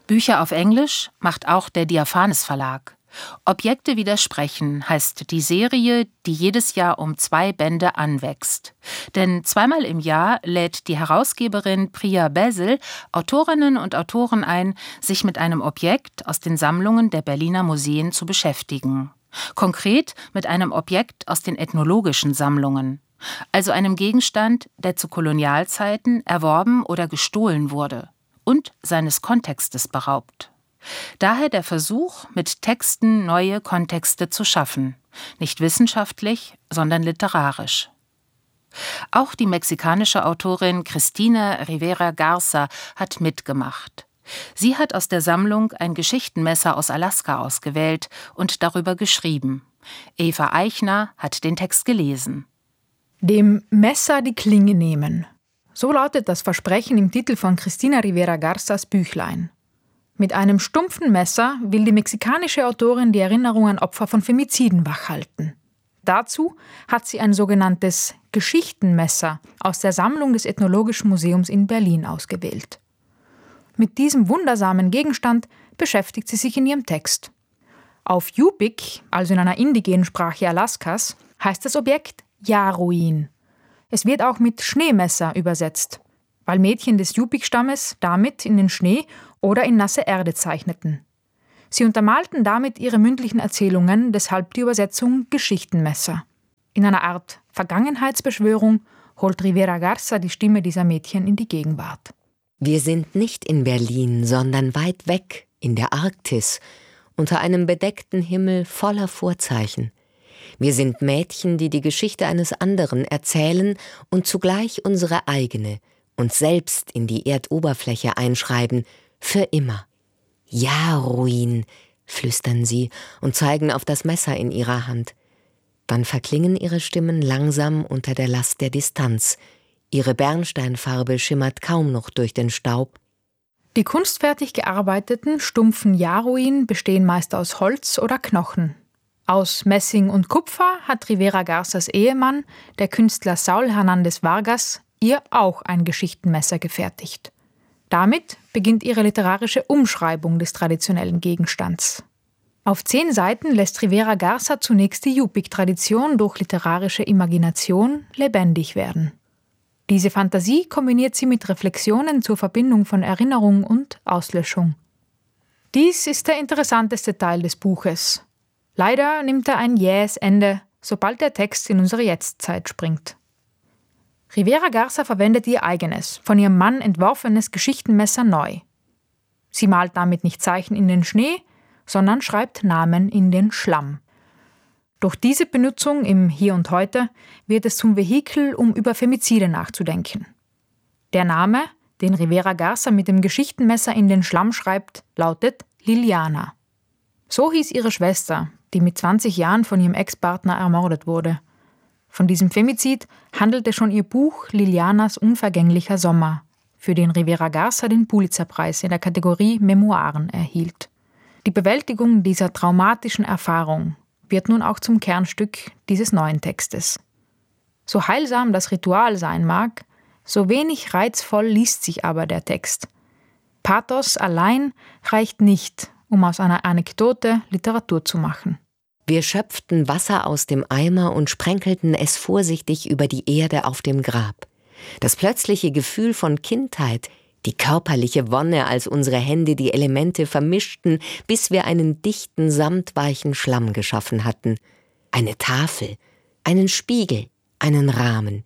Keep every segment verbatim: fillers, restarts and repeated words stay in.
Bücher auf Englisch macht auch der Diaphanes Verlag. Objekte widersprechen heißt die Serie, die jedes Jahr um zwei Bände anwächst. Denn zweimal im Jahr lädt die Herausgeberin Priya Basil Autorinnen und Autoren ein, sich mit einem Objekt aus den Sammlungen der Berliner Museen zu beschäftigen. Konkret mit einem Objekt aus den ethnologischen Sammlungen. Also einem Gegenstand, der zu Kolonialzeiten erworben oder gestohlen wurde und seines Kontextes beraubt. Daher der Versuch, mit Texten neue Kontexte zu schaffen, nicht wissenschaftlich, sondern literarisch. Auch die mexikanische Autorin Cristina Rivera Garza hat mitgemacht. Sie hat aus der Sammlung ein Geschichtenmesser aus Alaska ausgewählt und darüber geschrieben. Eva Eichner hat den Text gelesen. Dem Messer die Klinge nehmen. So lautet das Versprechen im Titel von Cristina Rivera Garzas Büchlein. Mit einem stumpfen Messer will die mexikanische Autorin die Erinnerung an Opfer von Femiziden wachhalten. Dazu hat sie ein sogenanntes Geschichtenmesser aus der Sammlung des Ethnologischen Museums in Berlin ausgewählt. Mit diesem wundersamen Gegenstand beschäftigt sie sich in ihrem Text. Auf Yupik, also in einer indigenen Sprache Alaskas, heißt das Objekt Yaruin. Es wird auch mit Schneemesser übersetzt, weil Mädchen des Yupik-Stammes damit in den Schnee oder in nasse Erde zeichneten. Sie untermalten damit ihre mündlichen Erzählungen, deshalb die Übersetzung Geschichtenmesser. In einer Art Vergangenheitsbeschwörung holt Rivera Garza die Stimme dieser Mädchen in die Gegenwart. Wir sind nicht in Berlin, sondern weit weg, in der Arktis, unter einem bedeckten Himmel voller Vorzeichen. Wir sind Mädchen, die die Geschichte eines anderen erzählen und zugleich unsere eigene, uns selbst in die Erdoberfläche einschreiben, für immer. Ja, Ruin, flüstern sie und zeigen auf das Messer in ihrer Hand. Dann verklingen ihre Stimmen langsam unter der Last der Distanz. Ihre Bernsteinfarbe schimmert kaum noch durch den Staub. Die kunstfertig gearbeiteten, stumpfen Yaruin bestehen meist aus Holz oder Knochen. Aus Messing und Kupfer hat Rivera Garzas Ehemann, der Künstler Saul Hernández Vargas, ihr auch ein Geschichtenmesser gefertigt. Damit beginnt ihre literarische Umschreibung des traditionellen Gegenstands. Auf zehn Seiten lässt Rivera Garza zunächst die Yupik-Tradition durch literarische Imagination lebendig werden. Diese Fantasie kombiniert sie mit Reflexionen zur Verbindung von Erinnerung und Auslöschung. Dies ist der interessanteste Teil des Buches. Leider nimmt er ein jähes Ende, sobald der Text in unsere Jetztzeit springt. Rivera Garza verwendet ihr eigenes, von ihrem Mann entworfenes Geschichtenmesser neu. Sie malt damit nicht Zeichen in den Schnee, sondern schreibt Namen in den Schlamm. Durch diese Benutzung im Hier und Heute wird es zum Vehikel, um über Femizide nachzudenken. Der Name, den Rivera Garza mit dem Geschichtenmesser in den Schlamm schreibt, lautet Liliana. So hieß ihre Schwester, die mit zwanzig Jahren von ihrem Ex-Partner ermordet wurde. Von diesem Femizid handelte schon ihr Buch Lilianas unvergänglicher Sommer, für den Rivera Garza den Pulitzerpreis in der Kategorie Memoiren erhielt. Die Bewältigung dieser traumatischen Erfahrung wird nun auch zum Kernstück dieses neuen Textes. So heilsam das Ritual sein mag, so wenig reizvoll liest sich aber der Text. Pathos allein reicht nicht, um aus einer Anekdote Literatur zu machen. Wir schöpften Wasser aus dem Eimer und sprenkelten es vorsichtig über die Erde auf dem Grab. Das plötzliche Gefühl von Kindheit, die körperliche Wonne, als unsere Hände die Elemente vermischten, bis wir einen dichten, samtweichen Schlamm geschaffen hatten. Eine Tafel, einen Spiegel, einen Rahmen.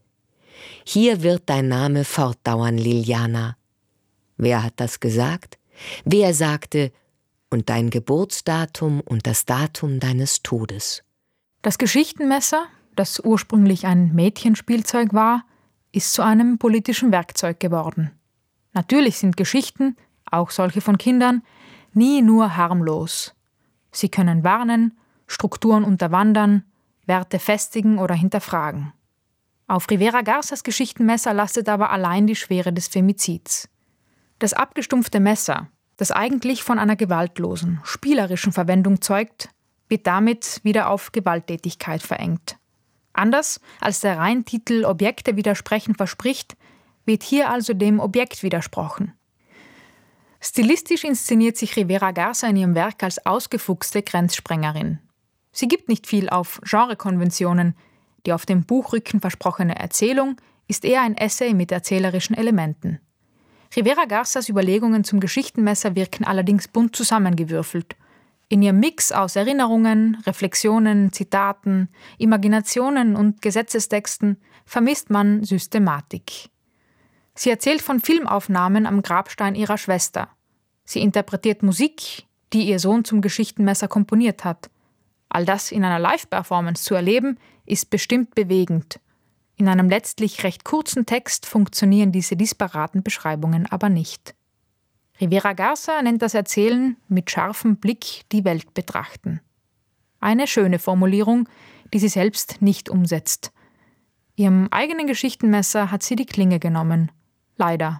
Hier wird dein Name fortdauern, Liliana. Wer hat das gesagt? Wer sagte, und dein Geburtsdatum und das Datum deines Todes? Das Geschichtenmesser, das ursprünglich ein Mädchenspielzeug war, ist zu einem politischen Werkzeug geworden. Natürlich sind Geschichten, auch solche von Kindern, nie nur harmlos. Sie können warnen, Strukturen unterwandern, Werte festigen oder hinterfragen. Auf Rivera Garzas Geschichtenmesser lastet aber allein die Schwere des Femizids. Das abgestumpfte Messer, das eigentlich von einer gewaltlosen, spielerischen Verwendung zeugt, wird damit wieder auf Gewalttätigkeit verengt. Anders als der Reintitel Objekte widersprechen verspricht, wird hier also dem Objekt widersprochen. Stilistisch inszeniert sich Rivera Garza in ihrem Werk als ausgefuchste Grenzsprengerin. Sie gibt nicht viel auf Genrekonventionen. Die auf dem Buchrücken versprochene Erzählung ist eher ein Essay mit erzählerischen Elementen. Rivera Garzas Überlegungen zum Geschichtenmesser wirken allerdings bunt zusammengewürfelt. In ihrem Mix aus Erinnerungen, Reflexionen, Zitaten, Imaginationen und Gesetzestexten vermisst man Systematik. Sie erzählt von Filmaufnahmen am Grabstein ihrer Schwester. Sie interpretiert Musik, die ihr Sohn zum Geschichtenmesser komponiert hat. All das in einer Live-Performance zu erleben, ist bestimmt bewegend. In einem letztlich recht kurzen Text funktionieren diese disparaten Beschreibungen aber nicht. Rivera Garza nennt das Erzählen mit scharfem Blick die Welt betrachten. Eine schöne Formulierung, die sie selbst nicht umsetzt. Ihrem eigenen Geschichtenmesser hat sie die Klinge genommen. Leider.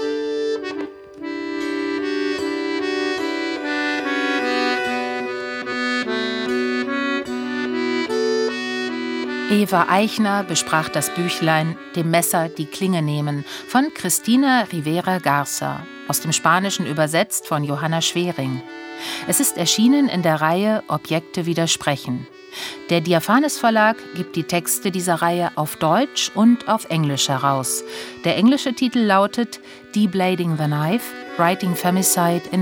Eva Eichner besprach das Büchlein »Dem Messer die Klinge nehmen« von Cristina Rivera Garza, aus dem Spanischen übersetzt von Johanna Schwering. Es ist erschienen in der Reihe »Objekte widersprechen«. Der Diaphanes Verlag gibt die Texte dieser Reihe auf Deutsch und auf Englisch heraus. Der englische Titel lautet »Deblading the Knife, Writing Femicide in